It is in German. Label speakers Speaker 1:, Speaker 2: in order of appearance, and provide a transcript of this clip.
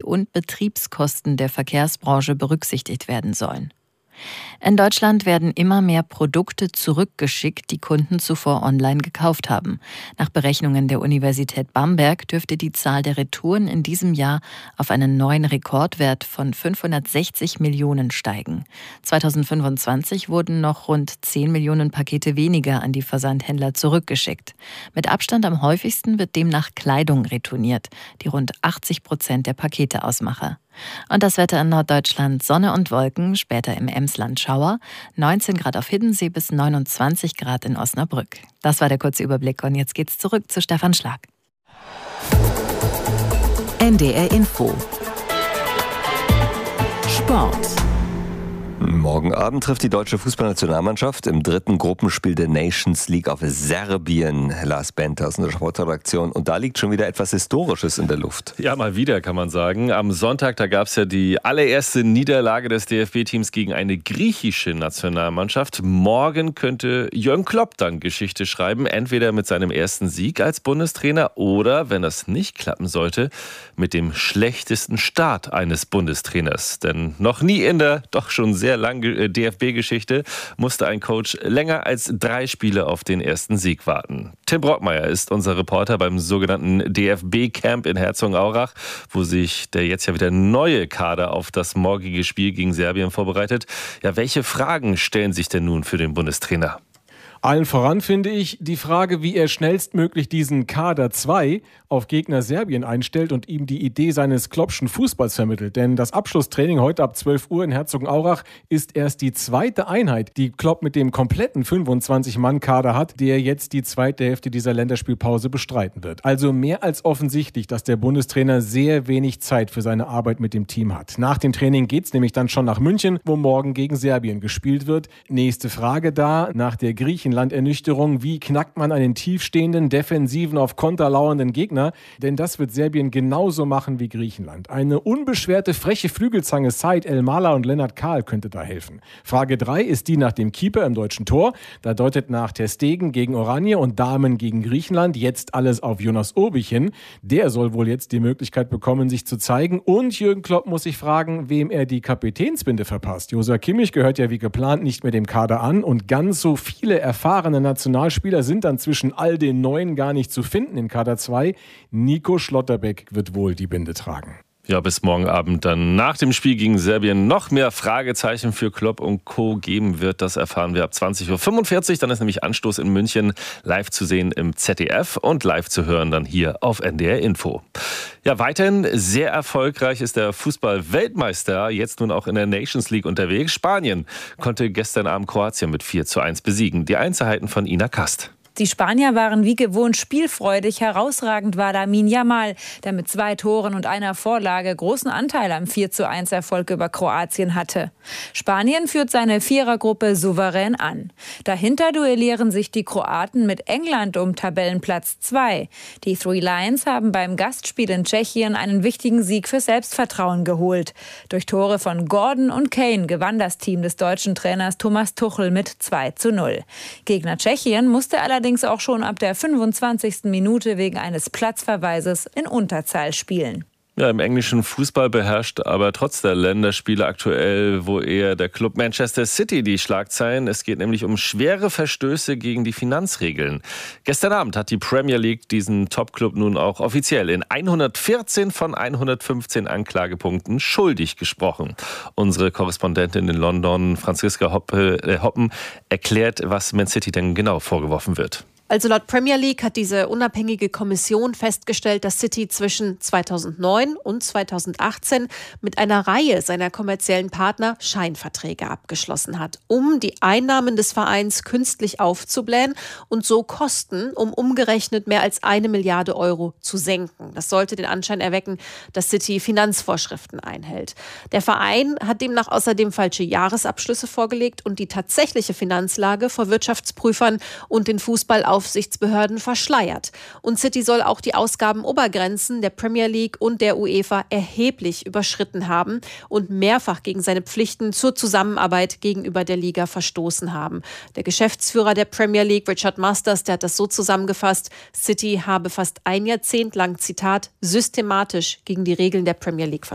Speaker 1: und Betriebskosten der Verkehrsbranche berücksichtigt werden sollen. In Deutschland werden immer mehr Produkte zurückgeschickt, die Kunden zuvor online gekauft haben. Nach Berechnungen der Universität Bamberg dürfte die Zahl der Retouren in diesem Jahr auf einen neuen Rekordwert von 560 Millionen steigen. 2025 wurden noch rund 10 Millionen Pakete weniger an die Versandhändler zurückgeschickt. Mit Abstand am häufigsten wird demnach Kleidung retourniert, die rund 80% der Pakete ausmache. Und das Wetter in Norddeutschland: Sonne und Wolken, später im Emsland Schauer, 19 Grad auf Hiddensee bis 29 Grad in Osnabrück. Das war der kurze Überblick und jetzt geht's zurück zu Stefan Schlag.
Speaker 2: NDR Info Sport.
Speaker 3: Morgen Abend trifft die deutsche Fußballnationalmannschaft im dritten Gruppenspiel der Nations League auf Serbien. Lars Bente aus der Sportredaktion. Und da liegt schon wieder etwas Historisches in der Luft.
Speaker 4: Ja, mal wieder, kann man sagen. Am Sonntag, da gab es ja die allererste Niederlage des DFB-Teams gegen eine griechische Nationalmannschaft. Morgen könnte Jürgen Klopp dann Geschichte schreiben. Entweder mit seinem ersten Sieg als Bundestrainer oder, wenn das nicht klappen sollte, mit dem schlechtesten Start eines Bundestrainers. Denn noch nie in der doch schon sehr langen DFB-Geschichte musste ein Coach länger als 3 Spiele auf den ersten Sieg warten. Tim Brockmeier ist unser Reporter beim sogenannten DFB-Camp in Herzogenaurach, wo sich der jetzt ja wieder neue Kader auf das morgige Spiel gegen Serbien vorbereitet. Ja, welche Fragen stellen sich denn nun für den Bundestrainer?
Speaker 5: Allen voran finde ich die Frage, wie er schnellstmöglich diesen Kader 2 auf Gegner Serbien einstellt und ihm die Idee seines Kloppschen Fußballs vermittelt. Denn das Abschlusstraining heute ab 12 Uhr in Herzogenaurach ist erst die zweite Einheit, die Klopp mit dem kompletten 25-Mann-Kader hat, der jetzt die zweite Hälfte dieser Länderspielpause bestreiten wird. Also mehr als offensichtlich, dass der Bundestrainer sehr wenig Zeit für seine Arbeit mit dem Team hat. Nach dem Training geht's nämlich dann schon nach München, wo morgen gegen Serbien gespielt wird. Nächste Frage da, nach der Griechenland-Ernüchterung: Wie knackt man einen tiefstehenden, defensiven, auf Konter lauernden Gegner? Denn das wird Serbien genauso machen wie Griechenland. Eine unbeschwerte, freche Flügelzange Said El-Mala und Lennart Kahl könnte da helfen. Frage 3 ist die nach dem Keeper im deutschen Tor. Da deutet nach ter Stegen gegen Oranje und Damen gegen Griechenland jetzt alles auf Jonas Obich hin. Der soll wohl jetzt die Möglichkeit bekommen, sich zu zeigen. Und Jürgen Klopp muss sich fragen, wem er die Kapitänsbinde verpasst. Joshua Kimmich gehört ja wie geplant nicht mehr dem Kader an. Und ganz so viele erfahrene Nationalspieler sind dann zwischen all den Neuen gar nicht zu finden in Kader 2. Nico Schlotterbeck wird wohl die Binde tragen.
Speaker 4: Ja, bis morgen Abend dann nach dem Spiel gegen Serbien noch mehr Fragezeichen für Klopp und Co. geben wird. Das erfahren wir ab 20.45 Uhr. Dann ist nämlich Anstoß in München, live zu sehen im ZDF und live zu hören dann hier auf NDR Info. Ja, weiterhin sehr erfolgreich ist der Fußball-Weltmeister jetzt nun auch in der Nations League unterwegs. Spanien konnte gestern Abend Kroatien mit 4:1 besiegen. Die Einzelheiten von Ina Kast.
Speaker 6: Die Spanier waren wie gewohnt spielfreudig. Herausragend war Lamine Yamal, der mit 2 Toren und einer Vorlage großen Anteil am 4:1 Erfolg über Kroatien hatte. Spanien führt seine Vierergruppe souverän an. Dahinter duellieren sich die Kroaten mit England um Tabellenplatz 2. Die Three Lions haben beim Gastspiel in Tschechien einen wichtigen Sieg für Selbstvertrauen geholt. Durch Tore von Gordon und Kane gewann das Team des deutschen Trainers Thomas Tuchel mit 2:0. Gegner Tschechien musste allerdings auch schon ab der 25. Minute wegen eines Platzverweises in Unterzahl spielen.
Speaker 4: Ja, im englischen Fußball beherrscht aber trotz der Länderspiele aktuell wo eher der Club Manchester City die Schlagzeilen. Es geht nämlich um schwere Verstöße gegen die Finanzregeln. Gestern Abend hat die Premier League diesen Top-Club nun auch offiziell in 114 von 115 Anklagepunkten schuldig gesprochen. Unsere Korrespondentin in London, Franziska Hoppen, erklärt, was Man City denn genau vorgeworfen wird.
Speaker 7: Also laut Premier League hat diese unabhängige Kommission festgestellt, dass City zwischen 2009 und 2018 mit einer Reihe seiner kommerziellen Partner Scheinverträge abgeschlossen hat, um die Einnahmen des Vereins künstlich aufzublähen und so Kosten um umgerechnet mehr als 1 Milliarde Euro zu senken. Das sollte den Anschein erwecken, dass City Finanzvorschriften einhält. Der Verein hat demnach außerdem falsche Jahresabschlüsse vorgelegt und die tatsächliche Finanzlage vor Wirtschaftsprüfern und den Fußballaufsichtsbehörden verschleiert. Und City soll auch die Ausgabenobergrenzen der Premier League und der UEFA erheblich überschritten haben und mehrfach gegen seine Pflichten zur Zusammenarbeit gegenüber der Liga verstoßen haben. Der Geschäftsführer der Premier League, Richard Masters, der hat das so zusammengefasst: City habe fast ein Jahrzehnt lang, Zitat, systematisch gegen die Regeln der Premier League verstoßen.